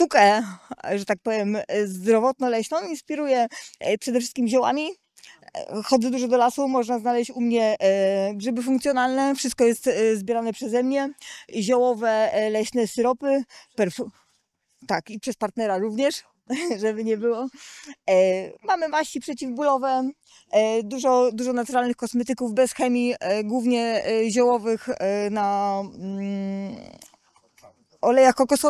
sztukę, że tak powiem, zdrowotno-leśną inspiruję przede wszystkim ziołami. Chodzę dużo do lasu, można znaleźć u mnie grzyby funkcjonalne, wszystko jest zbierane przeze mnie, ziołowe, leśne syropy, tak, i przez partnera również, żeby nie było. Mamy maści przeciwbólowe, dużo naturalnych kosmetyków bez chemii, głównie ziołowych na olejach kokosowych.